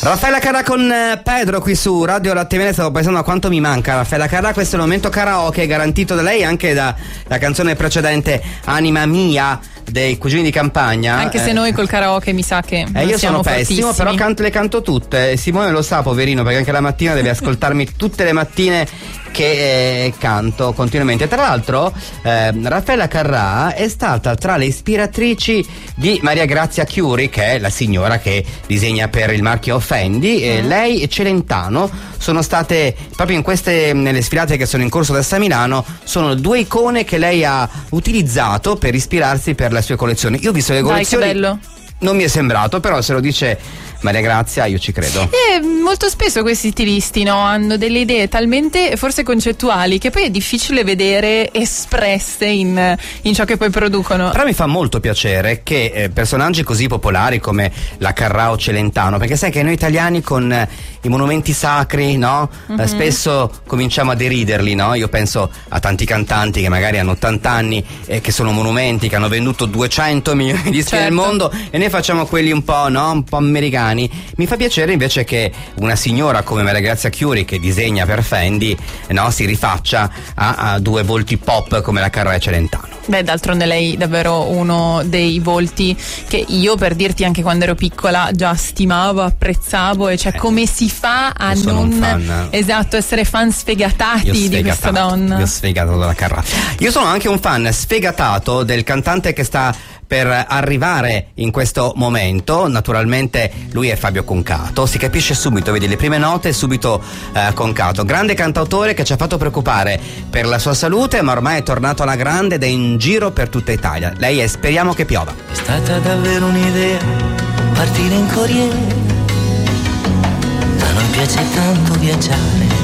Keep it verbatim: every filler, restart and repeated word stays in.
Raffaella Carrà con Pedro qui su Radio Latte Venezia. Stavo pensando a quanto mi manca Raffaella Carrà. Questo è il momento karaoke garantito da lei anche dalla canzone precedente Anima Mia dei Cugini di Campagna. Anche se eh, noi col karaoke mi sa che eh, io sono pessimo, fortissimi. però canto, le canto tutte. Simone lo sa, poverino, perché anche la mattina deve ascoltarmi tutte le mattine che eh, canto continuamente. Tra l'altro eh, Raffaella Carrà è stata tra le ispiratrici di Maria Grazia Chiuri, che è la signora che disegna per il marchio Fendi, e Mm. lei e Celentano sono state proprio in queste, nelle sfilate che sono in corso adesso a Milano, sono due icone che lei ha utilizzato per ispirarsi per le sue collezioni. Io ho visto le Dai, che collezioni, bello. non mi è sembrato, però se lo dice Maria Grazia io ci credo. E molto spesso questi stilisti, no, hanno delle idee talmente forse concettuali che poi è difficile vedere espresse in, in ciò che poi producono. Però mi fa molto piacere che eh, personaggi così popolari come la Carrà o Celentano, perché sai che noi italiani con eh, i monumenti sacri, no? Mm-hmm. Eh, spesso cominciamo a deriderli, no? Io penso a tanti cantanti che magari hanno ottanta anni e eh, che sono monumenti, che hanno venduto duecento milioni di dischi Certo. nel mondo, e noi facciamo quelli un po', no? Un po' americani. Mi fa piacere invece che una signora come Maria Grazia Chiuri, che disegna per Fendi, no? Si rifaccia a, a due volti pop come la Carrà e Celentano. Beh, d'altronde lei è davvero uno dei volti che io, per dirti, anche quando ero piccola già stimavo, apprezzavo, e cioè Eh, come si fa a io sono un non fan. esatto essere fan sfegatati Io di questa sfegatato, donna. Io sfegato dalla Carrà. Io sono anche un fan sfegatato del cantante che sta per arrivare in questo momento. Naturalmente lui è Fabio Concato, si capisce subito, vedi le prime note subito eh, Concato, grande cantautore che ci ha fatto preoccupare per la sua salute, ma ormai è tornato alla grande ed è in giro per tutta Italia. Lei è Speriamo che piova. È stata davvero un'idea partire in corriere, ma non piace tanto viaggiare.